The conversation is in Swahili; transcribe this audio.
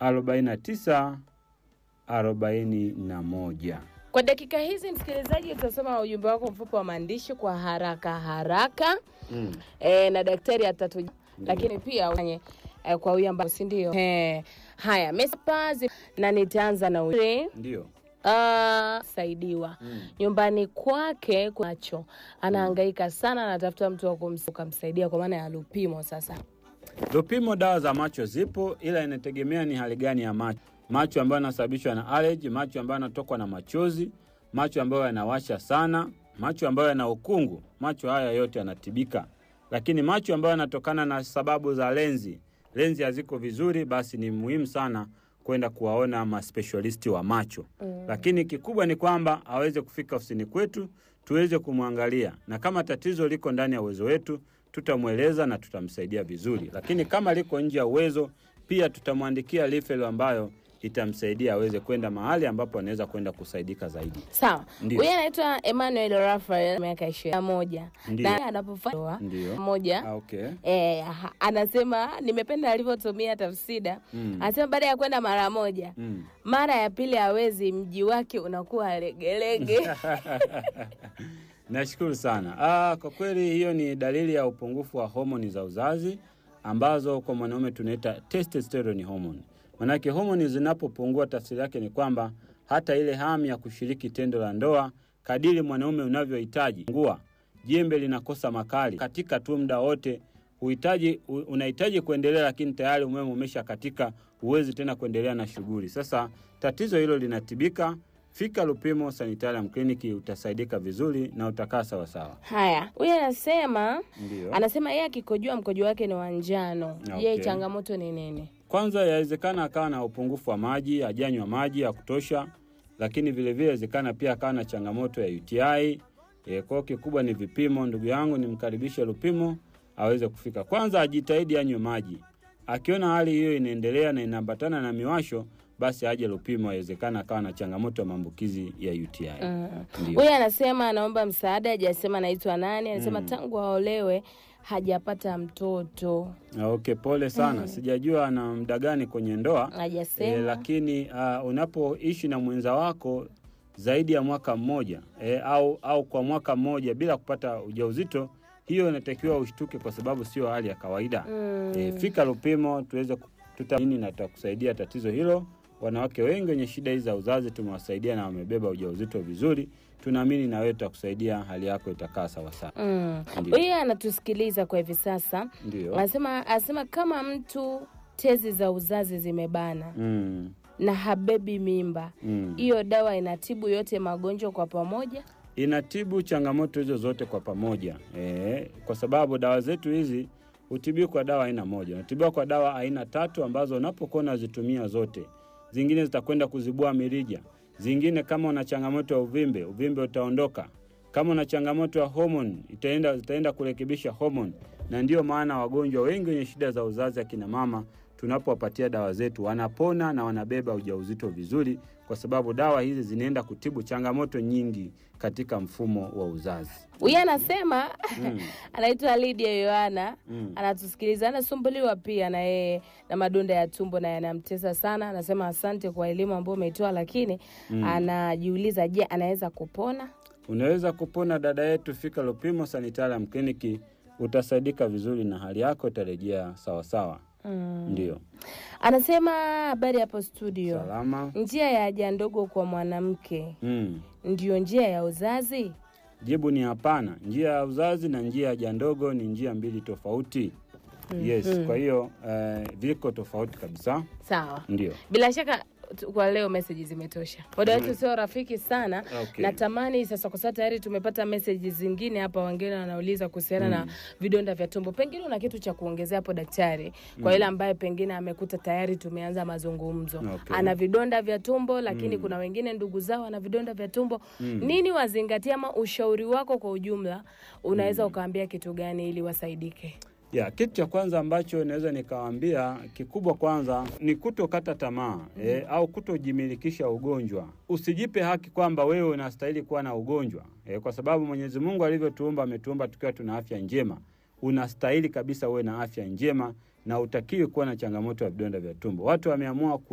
49 41. Kwa dakika hizi msikilizaji, utasoma ujumbe wako mfupi wa maandishi kwa haraka. Na daktari atatu, lakini pia kwa huyu ambaye si ndio. Haya, mesapazi na nitaanza na wewe. Ndio. Saidiwa. Nyumbani kwake kwacho. Anahangaika sana, anatafuta mtu wa kumsaidia kwa maana ya lupimo sasa. Lupimo, dawa za macho zipo, ila inategemea ni hali gani ya macho. Macho ambayo yanasababishwa na allergy, macho ambayo yanatokwa na machozi, macho ambayo yanawasha sana, macho ambayo yana ukungu, macho haya yote yanatibika. Lakini macho ambayo yanatokana na sababu za lenzi haziko vizuri, basi ni muhimu sana kwenda kuwaona maspecialisti wa macho. Lakini kikubwa ni kwamba aweze kufika ofisini kwetu, tuweze kumwangalia. Na kama tatizo liko ndani ya uwezo wetu, tutamueleza na tutamsaidia vizuri. Lakini kama liko nje ya uwezo, pia tutamwandikia referral ambayo itamsaidia aweze kwenda mahali ambapo anaweza kwenda kusaidika zaidi. Sawa. Huyu anaitwa Emmanuel Raphael, miaka 21. Na anapofanya moja. Okay. Anasema nimependa alivyotumia tafsida. Anasema baada ya kwenda mara moja, mara ya pili hawezi, mji wake unakuwa legelege. Nashukuru sana. Kwa kweli hiyo ni dalili ya upungufu wa homoni za uzazi ambazo kwa mwanaume tunaita testosterone hormone. Manake homoni zinapopungua, tafsiri yake ni kwamba hata ile hamu ya kushiriki tendo la ndoa kadiri mwanaume unavyohitaji ngua, jembe linakosa makali katika tu muda wote. Unahitaji kuendelea, lakini tayari umeme umesha katika, huwezi tena kuendelea na shughuli. Sasa tatizo hilo linatibika. Fika Lupimo Sanitarium Clinic, utasaidika vizuri na utakaa sawa sawa. Haya, huyu anasema yeye akikojoa mkojo wake ni wa njano. Yeye changamoto ni nini? Kwanza yawezekana akawa na upungufu wa maji, hajanywa maji ya kutosha, lakini vile vile yawezekana pia akawa na changamoto ya UTI. Kwa kikubwa ni vipimo. Ndugu yangu, nimkaribishe Lupimo aweze kufika. Kwanza ajitahidi anywe maji. Akiona hali hiyo inaendelea na inaambatana na miwasho, basi aje Lupimo, yawezekana akawa na changamoto ya maambukizi ya UTI. Huyu anasema anaomba msaada, hajasema anaitwa nani. Anasema tangu aolewe hajapata mtoto. Okay, pole sana. Sijajua ana muda gani kwenye ndoa. Hajasema. Lakini unapoishi na mwenza wako zaidi ya mwaka mmoja au kwa mwaka mmoja bila kupata ujauzito, hiyo inatakiwa ushtuke, kwa sababu sio hali ya kawaida. Fika Lupimo tuweze tutamini na tutakusaidia tatizo hilo. Wanawake wengi wenye shida hizi za uzazi tumewasaidia na wamebeba ujauzito vizuri. Tunaamini na wewe tutakusaidia, hali yako itakaa sawa sawa. Huyu anatusikiliza kwa hivi sasa. Ndio. Anasema kama mtu tezi za uzazi zimebana na habebi mimba, hiyo dawa inatibu yote magonjwa kwa pamoja? Inatibu changamoto hizo zote kwa pamoja. Kwa sababu dawa zetu hizi hutibiwa kwa dawa aina moja. Hutibiwa kwa dawa aina 3 ambazo unapokuwa unazitumia zote, zingine zitakwenda kuzibua mirija. Zingine kama una changamoto ya uvimbe utaondoka. Kama una changamoto ya hormone, itaenda kurekebisha hormone. Na ndio maana wagonjwa wengi wenye shida za uzazi, akina mama, tunapowapatia dawa zetu wanapona na wanabeba ujauzito vizuri, kwa sababu dawa hizi zinaenda kutibu changamoto nyingi katika mfumo wa uzazi. Huyu anasema anaitwa Lydia Yohana, anatusikiliza, anasumbuliwa pia na yeye na madonda ya tumbo na yanamtesa sana. Anasema asante kwa elimu ambayo umeitoa, lakini anajiuliza, je, anaweza kupona? Unaweza kupona dada yetu, fika Lupimo Sanitarium Clinic, utasaidika vizuri na hali yako itarejea sawa sawa. Ndio. Anasema habari hapo studio. Salama. Njia ya haja ndogo kwa mwanamke ndio njia ya uzazi? Jibu ni hapana. Njia ya uzazi na njia ya haja ndogo ni njia mbili tofauti. Yes, kwa hiyo viko tofauti kabisa. Sawa. Ndio. Bila shaka kwa leo message zimetosha. Muda wetu sio rafiki sana. Natamani sasa, kwa sababu tayari tumepata message zingine hapa, wengine wanauliza kuhusiana na vidonda vya tumbo. Pengine una kitu cha kuongezea hapo daktari, kwa ile ambaye pengine amekuta tayari tumeanza mazungumzo. Ana vidonda vya tumbo, lakini kuna wengine ndugu zao ana vidonda vya tumbo. Nini wazingatia, ama ushauri wako kwa ujumla unaweza ukaambia kitu gani ili wasaidike? Kitu cha kwanza ambacho naweza nikawaambia kikubwa kwanza ni kutokata tamaa au kutojimilikisha ugonjwa. Usijipe haki kwamba wewe unastahili kuwa na ugonjwa. Kwa sababu Mwenyezi Mungu alivyotuumba, ametuumba tukiwa tuna afya njema. Unastahili kabisa uwe na afya njema na utakiwi kuwa na changamoto ya vidonda vya tumbo. Watu wameamua